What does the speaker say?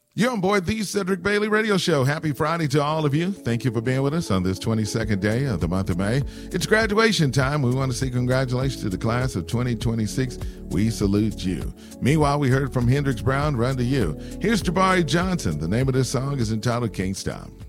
You're on board the Cedric Bailey Radio Show. Happy Friday to all of you. Thank you for being with us on this 22nd day of the month of May. It's graduation time. We want to say congratulations to the class of 2026. We salute you. Meanwhile, we heard from Hendrix Brown, Run to You. Here's Jabari Johnson. The name of this song is entitled Can't Stop.